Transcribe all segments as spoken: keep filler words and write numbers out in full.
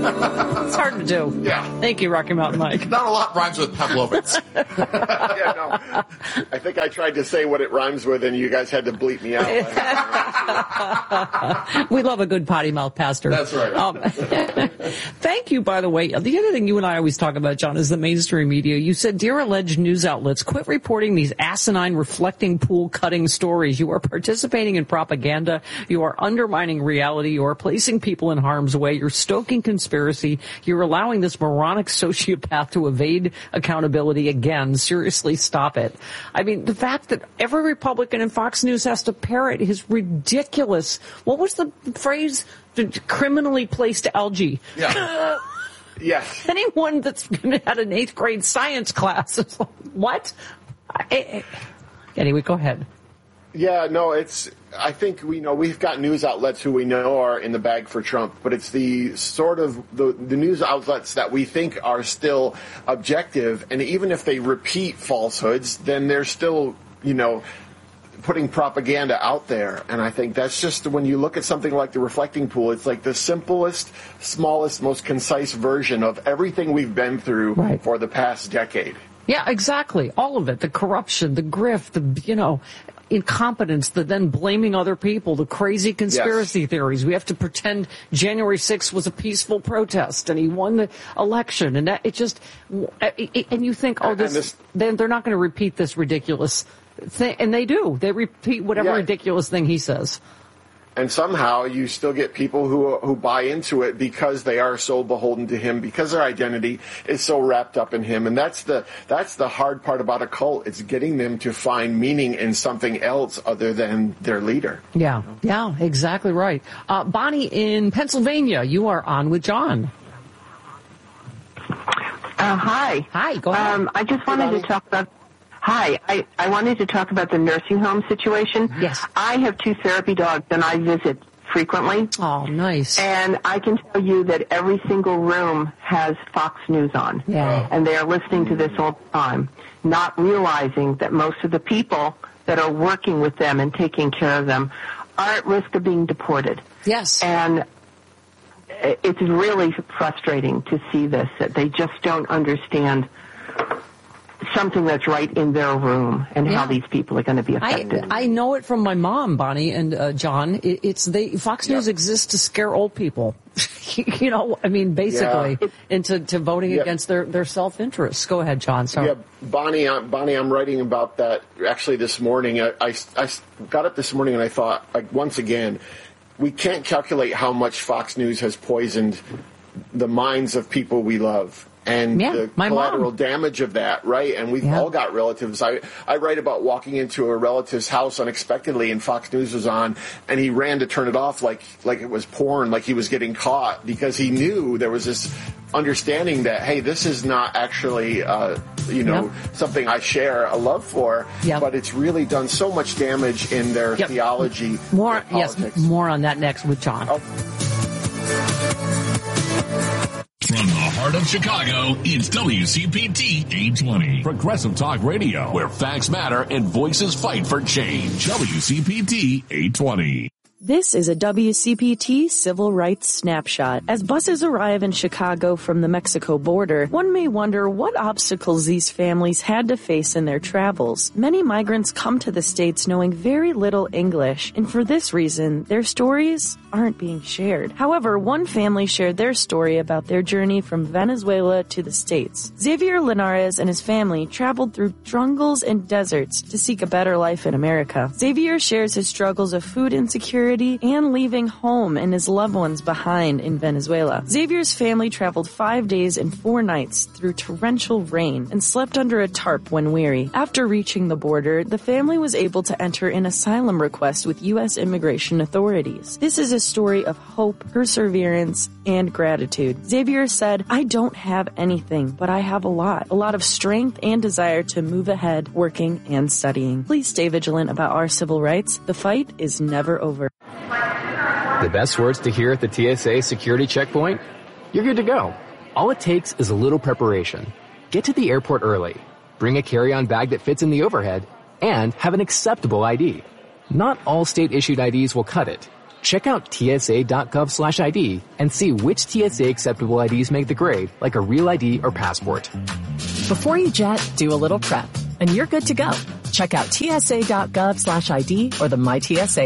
It's hard to do. Yeah. Thank you, Rocky Mountain Mike. Not a lot rhymes with Pavlovitz. Yeah, no. I think I tried to say what it rhymes with, and you guys had to bleep me out. We love a good potty mouth pastor. That's right. Um, thank you, by the way. The other thing you and I always talk about, John, is the mainstream media. You said, dear alleged news outlets, quit reporting these asinine reflecting pool cutting stories. You are participating in propaganda. You are undermining reality. You are placing people in harm's way. You're stoking conspiracy. You're allowing this moronic sociopath to evade accountability again. Seriously, stop it. I mean, the fact that every Republican in Fox News has to parrot his ridiculous, what was the phrase? Criminally placed algae. Yeah. Yes. Anyone that's had an eighth grade science class is like, what? I, I, anyway, go ahead. Yeah, no, it's, I think we know we've got news outlets who we know are in the bag for Trump, but it's the sort of the, the news outlets that we think are still objective, and even if they repeat falsehoods, then they're still, you know, putting propaganda out there. And I think that's just, when you look at something like the reflecting pool, it's like the simplest, smallest, most concise version of everything we've been through right. for the past decade. Yeah, exactly. All of it. The corruption, the grift, the, you know, incompetence, the then blaming other people, the crazy conspiracy yes. theories. We have to pretend January sixth was a peaceful protest and he won the election. And that, it just, and you think, oh, this, this then they're not going to repeat this ridiculous thing. And they do. They repeat whatever yeah. ridiculous thing he says. And somehow you still get people who who buy into it because they are so beholden to him, because their identity is so wrapped up in him. And that's the that's the hard part about a cult. It's getting them to find meaning in something else other than their leader. Yeah, yeah, exactly right. Uh, Bonnie in Pennsylvania, you are on with John. Uh, hi. Hi, go ahead. Um, I just wanted hey, to talk about... Hi, I, I wanted to talk about the nursing home situation. Yes. I have two therapy dogs, and I visit frequently. Oh, nice. And I can tell you that every single room has Fox News on. Yeah. And they are listening to this all the time, not realizing that most of the people that are working with them and taking care of them are at risk of being deported. Yes. And it's really frustrating to see this, that they just don't understand something that's right in their room and yeah. how these people are going to be affected. I, I know it from my mom, Bonnie and uh, John. It, it's they Fox News yep. exists to scare old people. You know, I mean, basically, yeah. into to voting yep. against their, their self-interest. Go ahead, John. Sorry. Yeah, Bonnie, uh, Bonnie, I'm writing about that actually this morning. I, I, I got up this morning and I thought, like, once again, we can't calculate how much Fox News has poisoned the minds of people we love. And yeah, the my collateral mom. damage of that, right? And we've yeah. all got relatives. I, I write about walking into a relative's house unexpectedly and Fox News was on, and he ran to turn it off like like it was porn, like he was getting caught, because he knew there was this understanding that, hey, this is not actually, uh, you know, yep. something I share a love for, yep. but it's really done so much damage in their yep. theology. More, yes, more on that next with John. Oh. From the heart of Chicago, it's W C P T eight twenty. Progressive Talk Radio, where facts matter and voices fight for change. W C P T eight twenty. This is a W C P T Civil Rights Snapshot. As buses arrive in Chicago from the Mexico border, one may wonder what obstacles these families had to face in their travels. Many migrants come to the States knowing very little English, and for this reason, their stories aren't being shared. However, one family shared their story about their journey from Venezuela to the States. Xavier Linares and his family traveled through jungles and deserts to seek a better life in America. Xavier shares his struggles of food insecurity and leaving home and his loved ones behind in Venezuela. Xavier's family traveled five days and four nights through torrential rain and slept under a tarp when weary. After reaching the border, the family was able to enter an asylum request with U S immigration authorities. This is a story of hope, perseverance, and gratitude. Xavier said, "I don't have anything, but I have a lot. A lot of strength and desire to move ahead, working and studying." Please stay vigilant about our civil rights. The fight is never over. The best words to hear at the T S A security checkpoint? You're good to go. All it takes is a little preparation. Get to the airport early, bring a carry-on bag that fits in the overhead, and have an acceptable I D. Not all state-issued I Ds will cut it. Check out T S A dot gov slash I D and see which T S A acceptable I Ds make the grade, like a real I D or passport. Before you jet, do a little prep, and you're good to go. Check out T S A dot gov slash I D or the My T S A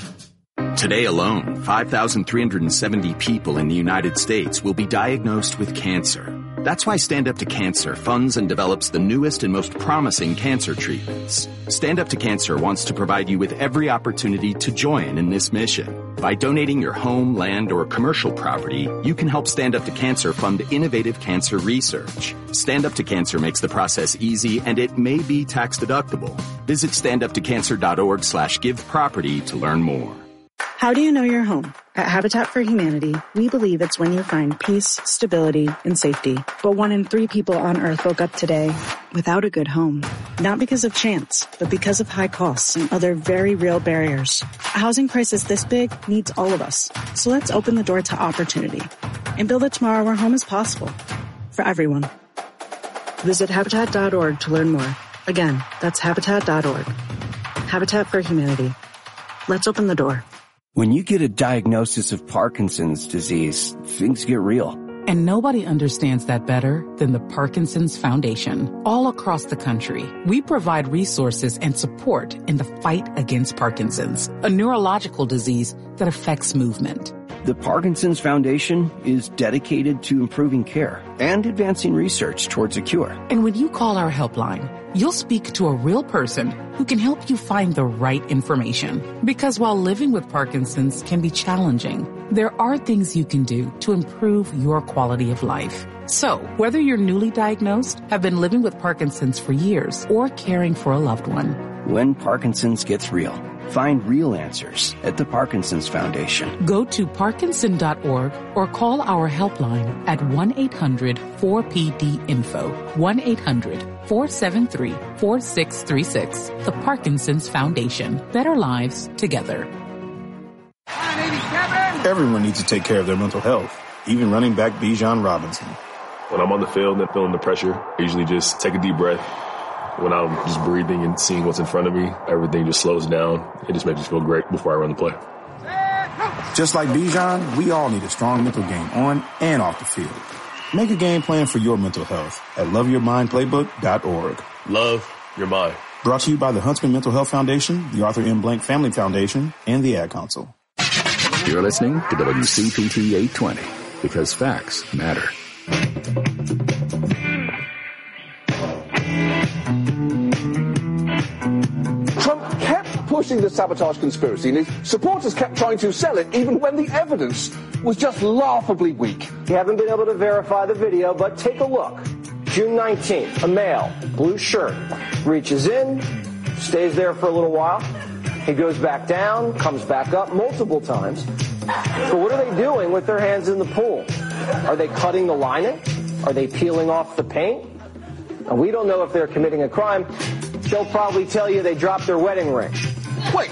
app. Today alone, five thousand three hundred seventy people in the United States will be diagnosed with cancer. That's why Stand Up to Cancer funds and develops the newest and most promising cancer treatments. Stand Up to Cancer wants to provide you with every opportunity to join in this mission. By donating your home, land, or commercial property, you can help Stand Up to Cancer fund innovative cancer research. Stand Up to Cancer makes the process easy, and it may be tax deductible. Visit standuptocancer.org slash give property to learn more. How do you know your home? At Habitat for Humanity, we believe it's when you find peace, stability, and safety. But one in three people on Earth woke up today without a good home. Not because of chance, but because of high costs and other very real barriers. A housing crisis this big needs all of us. So let's open the door to opportunity and build a tomorrow where home is possible for everyone. Visit Habitat dot org to learn more. Again, that's Habitat dot org. Habitat for Humanity. Let's open the door. When you get a diagnosis of Parkinson's disease, things get real. And nobody understands that better than the Parkinson's Foundation. All across the country, we provide resources and support in the fight against Parkinson's, a neurological disease that affects movement. The Parkinson's Foundation is dedicated to improving care and advancing research towards a cure. And when you call our helpline, you'll speak to a real person who can help you find the right information. Because while living with Parkinson's can be challenging, there are things you can do to improve your quality of life. So, whether you're newly diagnosed, have been living with Parkinson's for years, or caring for a loved one, when Parkinson's gets real, find real answers at the Parkinson's Foundation. Go to Parkinson dot org or call our helpline at one eight hundred four P D info, one eight hundred four seven three four six three six. The Parkinson's Foundation. Better lives together. Everyone needs to take care of their mental health, even running back Bijan Robinson. When I'm on the field and feeling the pressure, I usually just take a deep breath. When I'm just breathing and seeing what's in front of me, everything just slows down. It just makes me feel great before I run the play. Just like Bijan, we all need a strong mental game on and off the field. Make a game plan for your mental health at love your mind playbook dot org. Love your mind. Brought to you by the Huntsman Mental Health Foundation, the Arthur M. Blank Family Foundation, and the Ad Council. You're listening to W C P T eight twenty, because facts matter. Trump kept pushing the sabotage conspiracy, and his supporters kept trying to sell it, even when the evidence was just laughably weak. You haven't been able to verify the video, but take a look. June nineteenth, a male, blue shirt, reaches in, stays there for a little while. He goes back down, comes back up multiple times. So what are they doing with their hands in the pool? Are they cutting the lining? Are they peeling off the paint? And we don't know if they're committing a crime. They'll probably tell you they dropped their wedding ring. Wait.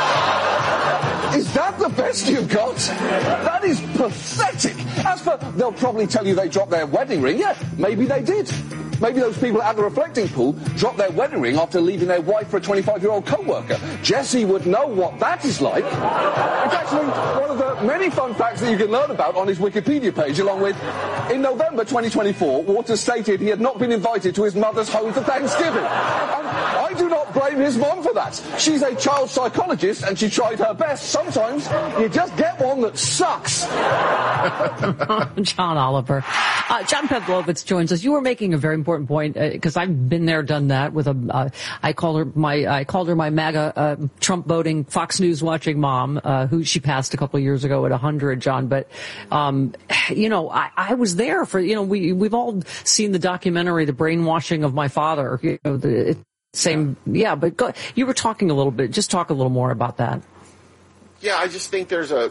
Is that the best you've got? That is pathetic. As for, they'll probably tell you they dropped their wedding ring. Yeah, maybe they did. Maybe those people at the reflecting pool dropped their wedding ring after leaving their wife for a twenty-five-year-old co-worker. Jesse would know what that is like. It's actually one of the many fun facts that you can learn about on his Wikipedia page, along with, in November twenty twenty-four, Waters stated he had not been invited to his mother's home for Thanksgiving. And I do not blame his mom for that. She's a child psychologist, and she tried her best. Sometimes you just get one that sucks. John Oliver. Uh, John Pavlovitz joins us. You were making a very important point, because uh, I've been there, done that with a, uh, I called her my, I called her my MAGA, uh, Trump voting, Fox News watching mom, uh, who she passed a couple of years ago at a hundred, John. But, um, you know, I, I was there for, you know, we, we've all seen the documentary, The Brainwashing of My Father, you know, the it, same, yeah, but go, you were talking a little bit, just talk a little more about that. Yeah, I just think there's a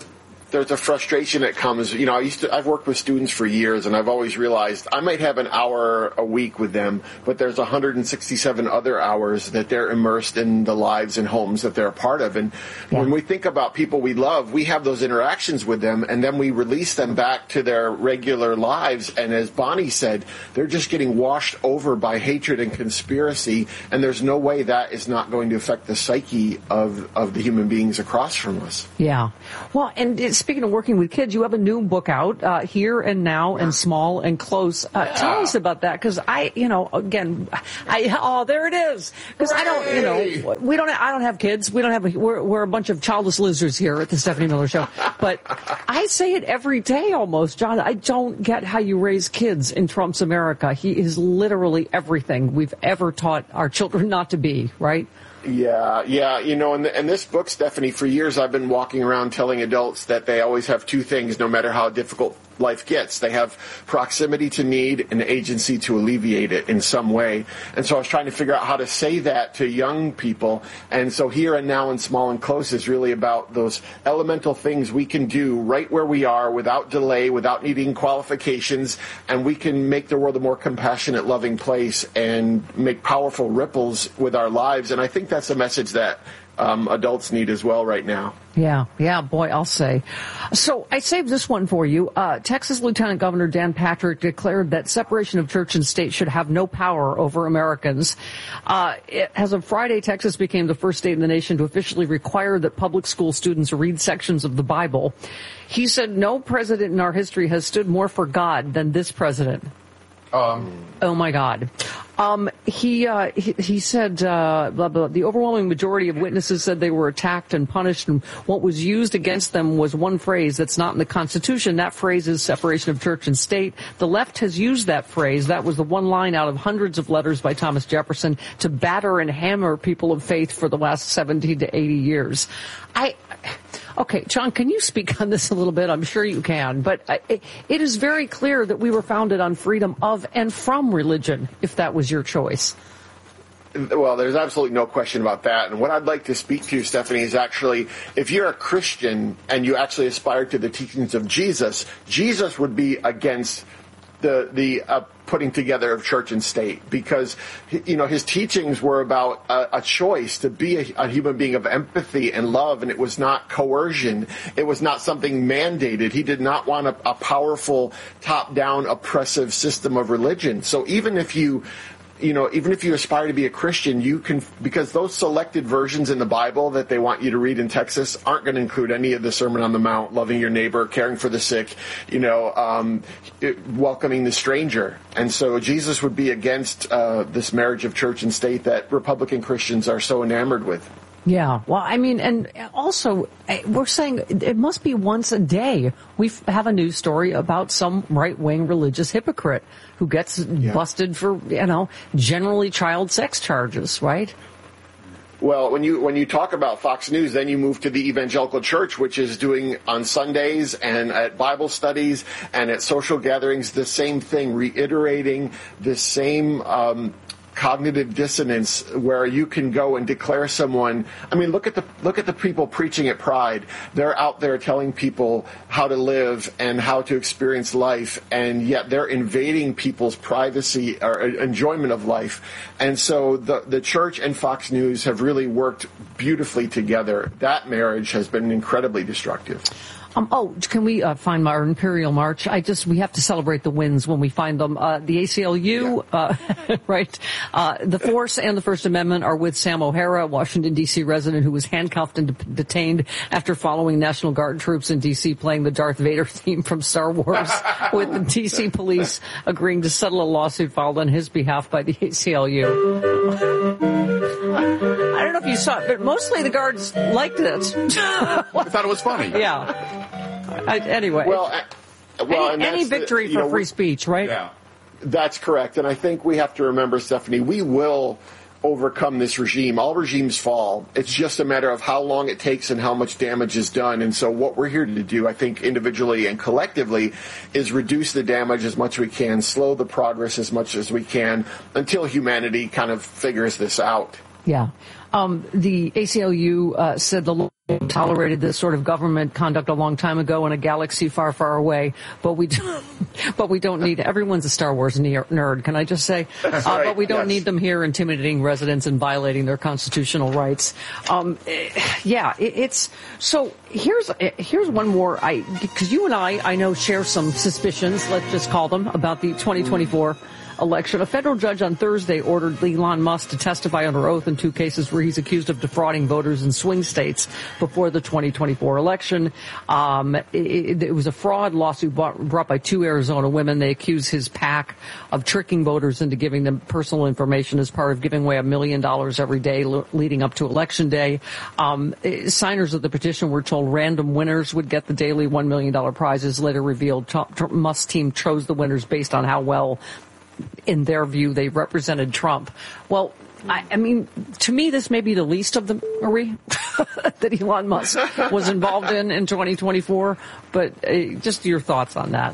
there's a frustration that comes. You know, I used to, I've worked with students for years, and I've always realized I might have an hour a week with them, but there's one hundred sixty-seven other hours that they're immersed in the lives and homes that they're a part of. And yeah. when we think about people we love, we have those interactions with them, and then we release them back to their regular lives. And as Bonnie said, they're just getting washed over by hatred and conspiracy, and there's no way that is not going to affect the psyche of, of the human beings across from us. Yeah. Well, and it's speaking of working with kids, you have a new book out, uh, Here and Now and Small and Close. Uh, yeah. Tell us about that, because I, you know, again, I, oh, there it is. Because I don't, you know, we don't, I don't have kids. We don't have, a, we're, we're a bunch of childless losers here at the Stephanie Miller Show. But I say it every day almost, John. I don't get how you raise kids in Trump's America. He is literally everything we've ever taught our children not to be, right? Yeah, yeah, you know, and, and this book, Stephanie, for years I've been walking around telling adults that they always have two things, no matter how difficult life gets. They have proximity to need and agency to alleviate it in some way. And so I was trying to figure out how to say that to young people. And so Here and Now and Small and Close is really about those elemental things we can do right where we are without delay, without needing qualifications, and we can make the world a more compassionate, loving place and make powerful ripples with our lives. And I think that's a message that Um, adults need as well right now. Yeah, yeah, boy, I'll say. So I saved this one for you. Uh, Texas Lieutenant Governor Dan Patrick declared that separation of church and state should have no power over Americans. Uh, it, as of Friday, Texas became the first state in the nation to officially require that public school students read sections of the Bible. He said no president in our history has stood more for God than this president. Um, oh my God. Um, he, uh, he, he said, uh, blah, blah, the overwhelming majority of witnesses said they were attacked and punished, and what was used against them was one phrase that's not in the Constitution. That phrase is separation of church and state. The left has used that phrase. That was the one line out of hundreds of letters by Thomas Jefferson to batter and hammer people of faith for the last seventy to eighty years. I, okay, John, can you speak on this a little bit? I'm sure you can, but it, it is very clear that we were founded on freedom of and from religion, if that was your choice. Well, there's absolutely no question about that. And what I'd like to speak to, Stephanie, is actually, if you're a Christian and you actually aspire to the teachings of Jesus, Jesus would be against the the uh, putting together of church and state, because, you know, his teachings were about a, a choice to be a, a human being of empathy and love, and it was not coercion. It was not something mandated. He did not want a, a powerful, top-down, oppressive system of religion. So even if you You know, even if you aspire to be a Christian, you can, because those selected versions in the Bible that they want you to read in Texas aren't going to include any of the Sermon on the Mount, loving your neighbor, caring for the sick, you know, um, it, welcoming the stranger. And so Jesus would be against uh, this marriage of church and state that Republican Christians are so enamored with. Yeah, well, I mean, and also, we're saying it must be once a day. We have a news story about some right-wing religious hypocrite who gets yeah. busted for, you know, generally child sex charges, right? Well, when you when you talk about Fox News, then you move to the evangelical church, which is doing on Sundays and at Bible studies and at social gatherings the same thing, reiterating the same um cognitive dissonance, where you can go and declare someone. I mean, look at the look at the people preaching at Pride. They're out there telling people how to live and how to experience life, and yet they're invading people's privacy or enjoyment of life. And so the the church and Fox News have really worked beautifully together. That marriage has been incredibly destructive. Um, oh, can we uh, find our Imperial March? I just, we have to celebrate the wins when we find them. Uh, the A C L U, yeah. uh, right, uh, the Force and the First Amendment are with Sam O'Hara, Washington, D C resident who was handcuffed and de- detained after following National Guard troops in D C playing the Darth Vader theme from Star Wars, with the D C police agreeing to settle a lawsuit filed on his behalf by the A C L U. I don't know if you saw it, but mostly the guards liked it. I thought it was funny. Yeah. I, anyway, well, uh, well, any, any victory the, for know, free speech, right? Yeah, that's correct. And I think we have to remember, Stephanie, we will overcome this regime. All regimes fall. It's just a matter of how long it takes and how much damage is done. And so what we're here to do, I think, individually and collectively, is reduce the damage as much as we can, slow the progress as much as we can, until humanity kind of figures this out. Yeah. Um, the A C L U uh, said the law tolerated this sort of government conduct a long time ago in a galaxy far, far away, but we do, but we don't need, everyone's a Star Wars nerd, can I just say? Uh, right, but we don't yes. need them here intimidating residents and violating their constitutional rights. Um, yeah, it, it's, so here's, here's one more, I, because you and I, I know, share some suspicions, let's just call them, about the twenty twenty-four mm. election. A federal judge on Thursday ordered Elon Musk to testify under oath in two cases where he's accused of defrauding voters in swing states before the twenty twenty-four election. Um, it, it was a fraud lawsuit brought, brought by two Arizona women. They accuse his PAC of tricking voters into giving them personal information as part of giving away a million dollars every day le- leading up to election day. Um, signers of the petition were told random winners would get the daily one million dollars prizes. Later revealed t- t- Musk's team chose the winners based on how well, in their view, they represented Trump. Well, I, I mean, to me, this may be the least of them, Marie, that Elon Musk was involved in in twenty twenty-four. But uh, just your thoughts on that.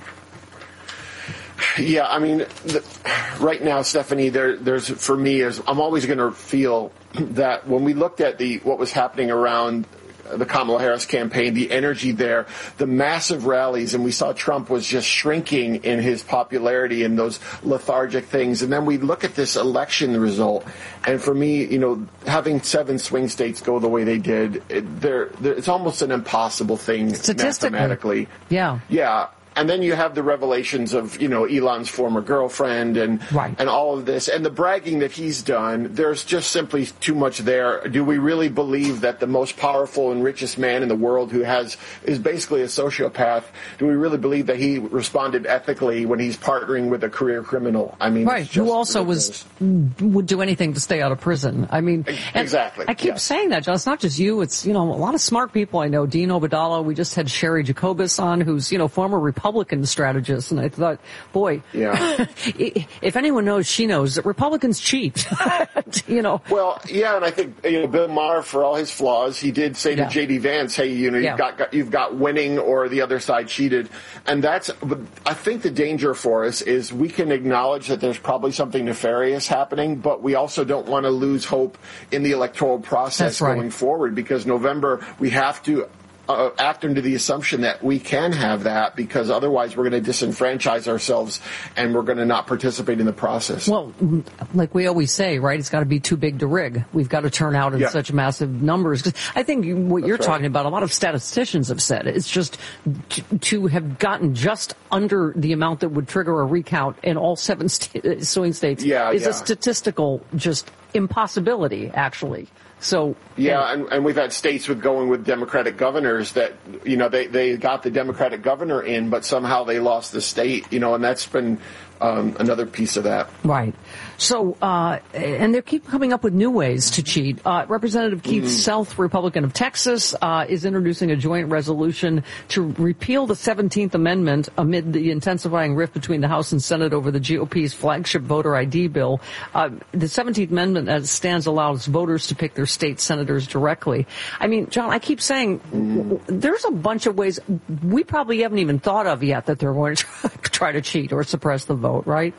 Yeah, I mean, the, right now, Stephanie, there, there's, for me, is I'm always going to feel that when we looked at the what was happening around the Kamala Harris campaign, the energy there, the massive rallies, and we saw Trump was just shrinking in his popularity and those lethargic things. And then we look at this election result, and for me, you know, having seven swing states go the way they did, it, they're, they're, it's almost an impossible thing mathematically. Yeah. Yeah. And then you have the revelations of, you know, Elon's former girlfriend and right. and all of this. And the bragging that he's done, there's just simply too much there. Do we really believe that the most powerful and richest man in the world who has is basically a sociopath, do we really believe that he responded ethically when he's partnering with a career criminal? I mean, right, who also ridiculous. was would do anything to stay out of prison. I mean, exactly. I keep yes. saying that, John. It's not just you. It's, you know, a lot of smart people I know. Dean Obeidallah. We just had Sherry Jacobus on, who's, you know, former Republican Republican strategist, and I thought, boy, yeah. if anyone knows, she knows that Republicans cheat. you know. Well, yeah, and I think you know Bill Maher, for all his flaws, he did say to yeah. J D Vance, "Hey, you know, you've yeah. got, got you've got winning, or the other side cheated," and that's. I think the danger for us is we can acknowledge that there's probably something nefarious happening, but we also don't want to lose hope in the electoral process right. going forward, because November we have to. Uh, act under the assumption that we can have that, because otherwise we're going to disenfranchise ourselves and we're going to not participate in the process. Well, like we always say, right, it's got to be too big to rig. We've got to turn out in yeah. such massive numbers. Cause I think what That's you're right. talking about, a lot of statisticians have said, it's just to, to have gotten just under the amount that would trigger a recount in all seven st- swing states yeah, is yeah. a statistical just impossibility, actually. So yeah, and, and we've had states with going with Democratic governors that, you know, they, they got the Democratic governor in, but somehow they lost the state, you know, and that's been um, another piece of that. Right. So, uh, and they keep coming up with new ways to cheat. Uh, Representative Keith mm. Self, Republican of Texas, uh, is introducing a joint resolution to repeal the seventeenth Amendment amid the intensifying rift between the House and Senate over the G O P's flagship voter I D bill. Uh, the seventeenth Amendment, as it stands, allows voters to pick their state senators directly. I mean, John, I keep saying mm. there's a bunch of ways we probably haven't even thought of yet that they're going to try to cheat or suppress the vote, right?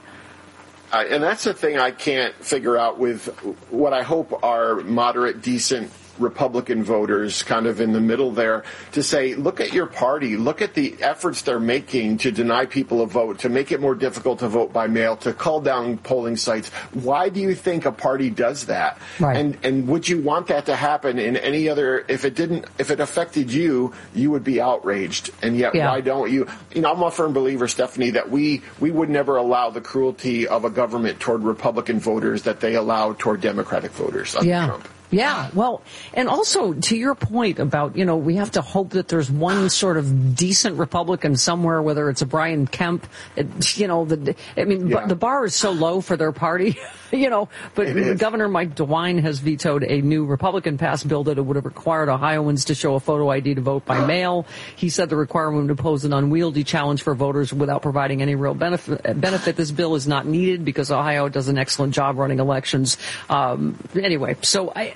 Uh, and that's the thing I can't figure out with what I hope are moderate, decent Republican voters kind of in the middle there, to say, look at your party, look at the efforts they're making to deny people a vote, to make it more difficult to vote by mail, to call down polling sites. Why do you think a party does that? Right. And and would you want that to happen in any other, if it didn't, if it affected you, you would be outraged. And yet yeah. why don't you? You know, I'm a firm believer, Stephanie, that we, we would never allow the cruelty of a government toward Republican voters that they allow toward Democratic voters under yeah. Trump. Yeah, well, and also to your point about, you know, we have to hope that there's one sort of decent Republican somewhere, whether it's a Brian Kemp, it, you know, the, I mean, yeah. the bar is so low for their party, you know, but Governor Mike DeWine has vetoed a new Republican passed bill that it would have required Ohioans to show a photo I D to vote by mail. He said the requirement would pose an unwieldy challenge for voters without providing any real benefit. benefit. This bill is not needed because Ohio does an excellent job running elections. Um, anyway, so I...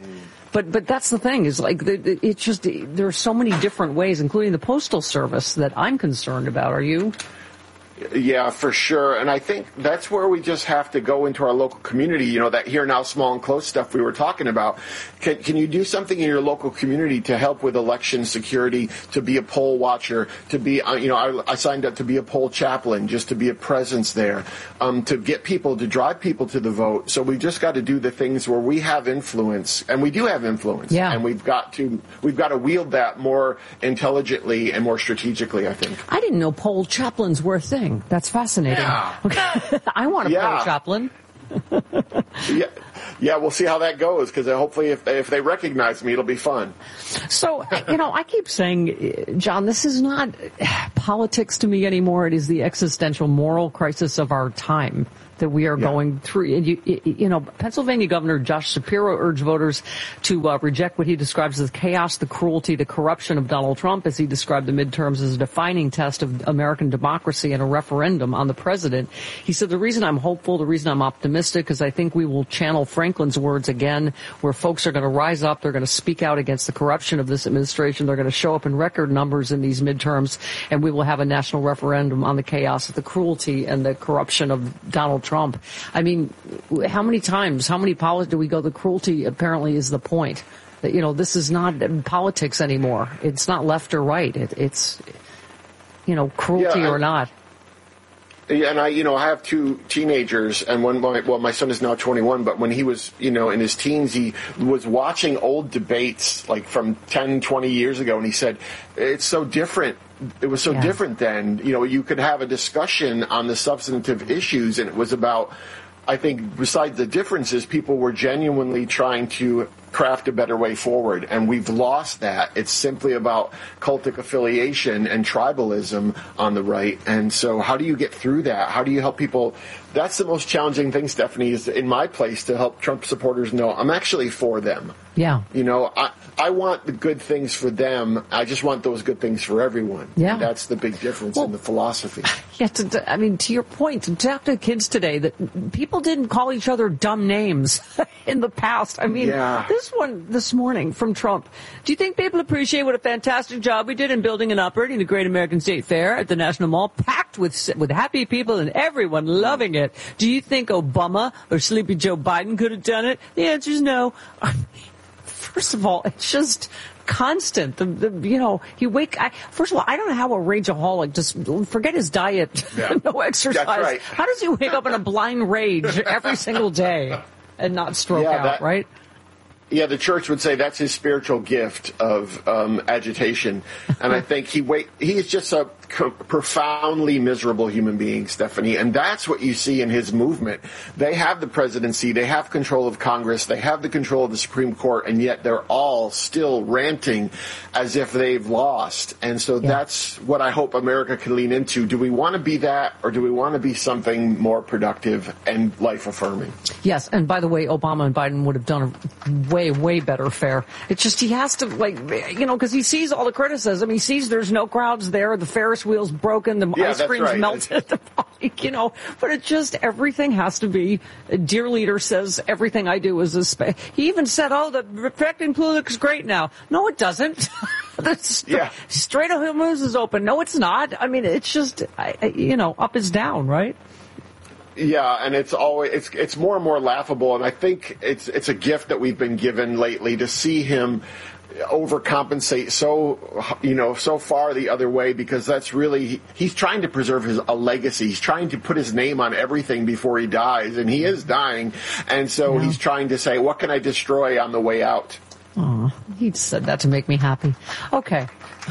But but that's the thing, is like it's just there are so many different ways, including the Postal Service, that I'm concerned about. Are you? Yeah, for sure. And I think that's where we just have to go into our local community, you know, that here, now, small and close stuff we were talking about. Can, can you do something in your local community to help with election security, to be a poll watcher, to be, uh, you know, I, I signed up to be a poll chaplain, just to be a presence there, um, to get people, to drive people to the vote. So we just got to do the things where we have influence, and we do have influence. Yeah. And we've got to, we've got to wield that more intelligently and more strategically, I think. I didn't know poll chaplains were a thing. That's fascinating. Yeah. Okay. I want a Yeah. poll chaplain. yeah, yeah, we'll see how that goes, because hopefully if they, if they recognize me, it'll be fun. So, you know, I keep saying, John, this is not politics to me anymore. It is the existential moral crisis of our time that we are yeah. going through. And you, you know, Pennsylvania Governor Josh Shapiro urged voters to uh, reject what he describes as chaos, the cruelty, the corruption of Donald Trump, as he described the midterms as a defining test of American democracy and a referendum on the president. He said, the reason I'm hopeful, the reason I'm optimistic, is I think we will channel Franklin's words again, where folks are going to rise up, they're going to speak out against the corruption of this administration, they're going to show up in record numbers in these midterms, and we will have a national referendum on the chaos, the cruelty, and the corruption of Donald Trump. I mean, how many times, how many politics do we go, the cruelty apparently is the point. That, you know, this is not politics anymore. It's not left or right. It, it's, you know, cruelty yeah, or not. Yeah, and I, you know, I have two teenagers, and when my, well, my son is now twenty-one, but when he was, you know, in his teens, he was watching old debates, like from ten, twenty years ago, and he said, it's so different. It was so yeah. different then. You know, you could have a discussion on the substantive issues, and it was about, I think, besides the differences, people were genuinely trying to craft a better way forward, and we've lost that. It's simply about cultic affiliation and tribalism on the right, and so how do you get through that? How do you help people? That's the most challenging thing, Stephanie, is in my place to help Trump supporters know I'm actually for them. Yeah. You know, I, I want the good things for them. I just want those good things for everyone. Yeah. And that's the big difference well, in the philosophy. Yeah, to, I mean, to your point, to talk to kids today, that people didn't call each other dumb names in the past. I mean, yeah. this one this morning from Trump. Do you think people appreciate what a fantastic job we did in building and operating the Great American State Fair at the National Mall, packed with with happy people and everyone loving it? Do you think Obama or Sleepy Joe Biden could have done it? The answer is no. First of all, it's just constant. The, the you know, you wake. I, first of all, I don't know how a rageaholic, just forget his diet, yeah. no exercise. That's right. How does he wake up in a blind rage every single day and not stroke yeah, out? That, right? Yeah, the church would say that's his spiritual gift of um, agitation, and I think he wait. He is just a co- profoundly miserable human being, Stephanie, and that's what you see in his movement. They have the presidency, they have control of Congress, they have the control of the Supreme Court, and yet they're all still ranting as if they've lost. And so yeah. that's what I hope America can lean into. Do we want to be that, or do we want to be something more productive and life-affirming? Yes, and by the way, Obama and Biden would have done a way, way better fair. It's just he has to, like, you know, because he sees all the criticism. He sees there's no crowds there, the Ferris wheel's broken, the yeah, ice cream's right. melted, the, you know, but it just, everything has to be, dear leader says everything I do is a space. He even said, oh, the reflecting pool looks great now. No, it doesn't. the st- yeah. Straight Hormuz is open. No, it's not. I mean, it's just, I, you know, up is down, right? Yeah, and it's always it's it's more and more laughable, and I think it's it's a gift that we've been given lately to see him overcompensate so you know so far the other way, because that's really he's trying to preserve his a legacy. He's trying to put his name on everything before he dies, and he is dying, and so yeah. he's trying to say, what can I destroy on the way out? Oh, he said that to make me happy. Okay.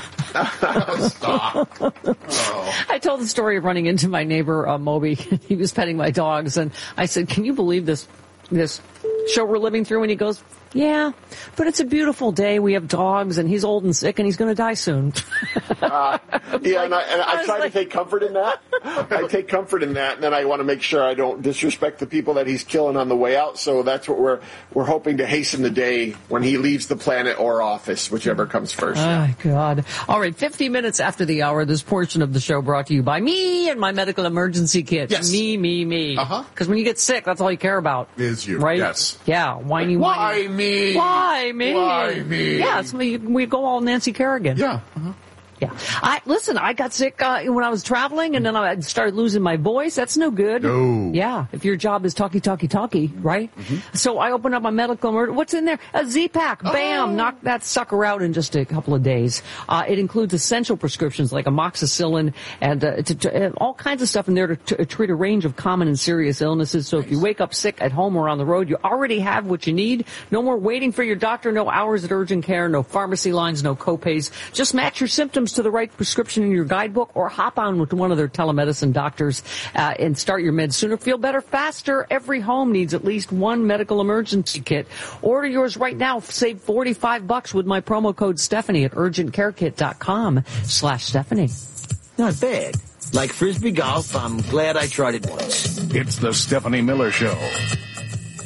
Stop. Oh. I told the story of running into my neighbor, uh, Moby. He was petting my dogs, and I said, can you believe this this show we're living through? And he goes, yeah, but it's a beautiful day. We have dogs, and he's old and sick, and he's going to die soon. uh, yeah, like, and I, and I, I try like... to take comfort in that. I take comfort in that, and then I want to make sure I don't disrespect the people that he's killing on the way out. So that's what we're we're hoping to hasten the day when he leaves the planet or office, whichever comes first. Oh, God. All right, fifty minutes after the hour, this portion of the show brought to you by me and my medical emergency kit. Yes. Me, me, me. Uh-huh. Because when you get sick, that's all you care about. Is you. Right? Yes. Yeah, whiny, Why whiny. me? Why me? Why me? Yes, we, we go all Nancy Kerrigan. Yeah. Uh-huh. Yeah. I listen, I got sick uh, when I was traveling, and then I started losing my voice. That's no good. No. Yeah. If your job is talky, talky, talky, right? Mm-hmm. So I opened up my medical emergency. What's in there? A Z-Pack. Bam. Oh. Knock that sucker out in just a couple of days. Uh, it includes essential prescriptions like amoxicillin and uh, to, to, uh, all kinds of stuff in there to, to treat a range of common and serious illnesses. So if you wake up sick at home or on the road, you already have what you need. No more waiting for your doctor. No hours at urgent care. No pharmacy lines. No copays. Just match your symptoms to the right prescription in your guidebook, or hop on with one of their telemedicine doctors uh, and start your meds sooner. Feel better faster. Every home needs at least one medical emergency kit. Order yours right now. Save forty-five bucks with my promo code Stephanie at urgent care kit dot com slash Stephanie. Not bad. Like Frisbee golf, I'm glad I tried it once. It's the Stephanie Miller Show.